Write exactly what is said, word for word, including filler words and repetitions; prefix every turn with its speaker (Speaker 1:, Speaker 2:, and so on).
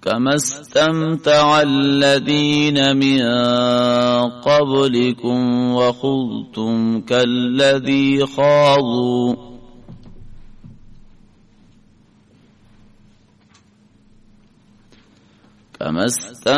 Speaker 1: كما استمتع الذين من قبلكم وخذتم كالذي خاضوا كما